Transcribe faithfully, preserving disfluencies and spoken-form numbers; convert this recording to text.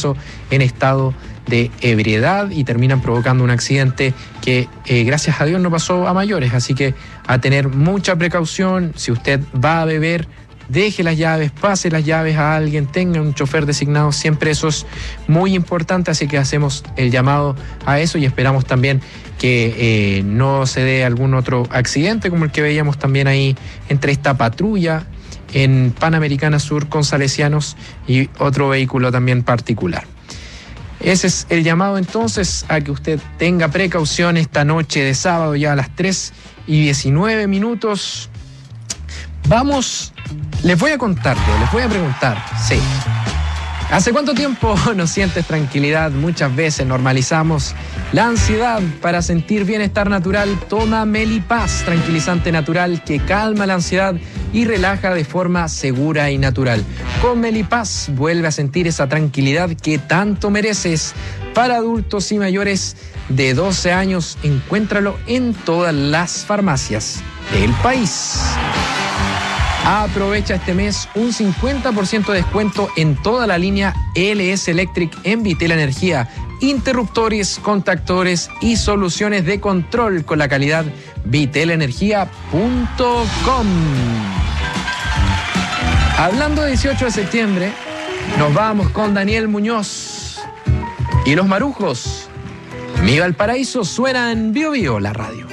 caso en estado de ebriedad y terminan provocando un accidente que eh, gracias a Dios no pasó a mayores. Así que a tener mucha precaución. Si usted va a beber, deje las llaves, pase las llaves a alguien, tenga un chofer designado, siempre eso es muy importante, así que hacemos el llamado a eso y esperamos también que eh, no se dé algún otro accidente como el que veíamos también ahí entre esta patrulla en Panamericana Sur con Salesianos y otro vehículo también particular. Ese es el llamado entonces a que usted tenga precaución esta noche de sábado ya a las tres y diecinueve minutos. Vamos, les voy a contar, yo, les voy a preguntar, sí. ¿Hace cuánto tiempo no sientes tranquilidad? Muchas veces normalizamos la ansiedad. Para sentir bienestar natural, toma Melipaz, tranquilizante natural que calma la ansiedad y relaja de forma segura y natural. Con Melipaz vuelve a sentir esa tranquilidad que tanto mereces. Para adultos y mayores de doce años, encuéntralo en todas las farmacias del país. Aprovecha este mes un cincuenta por ciento de descuento en toda la línea L S Electric en Vitel Energía. Interruptores, contactores y soluciones de control con la calidad vitel energía punto com. Hablando de dieciocho de septiembre, nos vamos con Daniel Muñoz y los Marujos. Mi Valparaíso suena en Bio Bio, la radio.